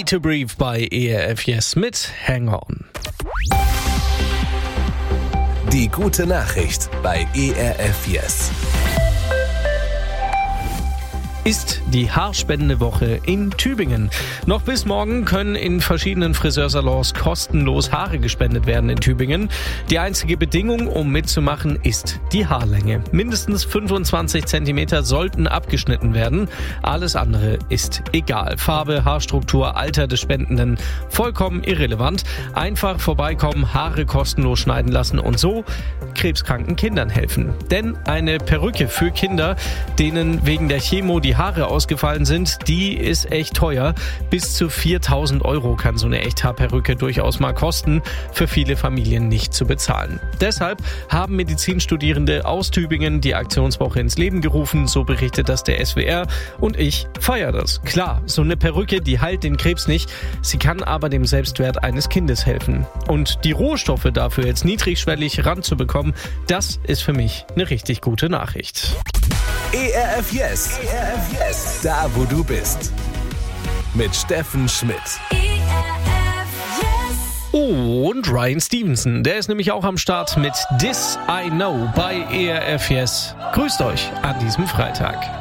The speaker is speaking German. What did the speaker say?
to Breathe bei ERF Yes mit Hang On. Die gute Nachricht bei ERF Yes. Ist die Haarspendewoche in Tübingen. Noch bis morgen können in verschiedenen Friseursalons kostenlos Haare gespendet werden in Tübingen. Die einzige Bedingung, um mitzumachen, ist die Haarlänge. Mindestens 25 cm sollten abgeschnitten werden. Alles andere ist egal. Farbe, Haarstruktur, Alter des Spendenden, vollkommen irrelevant. Einfach vorbeikommen, Haare kostenlos schneiden lassen und so krebskranken Kindern helfen. Denn eine Perücke für Kinder, denen wegen der Chemo die Haare ausgefallen sind, die ist echt teuer. Bis zu 4.000 € kann so eine Echthaarperücke durchaus mal kosten, für viele Familien nicht zu bezahlen. Deshalb haben Medizinstudierende aus Tübingen die Aktionswoche ins Leben gerufen, so berichtet das der SWR, und ich feiere das. Klar, so eine Perücke, die heilt den Krebs nicht, sie kann aber dem Selbstwert eines Kindes helfen. Und die Rohstoffe dafür jetzt niedrigschwellig ranzubekommen, das ist für mich eine richtig gute Nachricht. ERF Yes. ERF Yes. Da, wo du bist. Mit Steffen Schmidt. Und Ryan Stevenson, der ist nämlich auch am Start mit This I Know bei ERF Yes. Grüßt euch an diesem Freitag.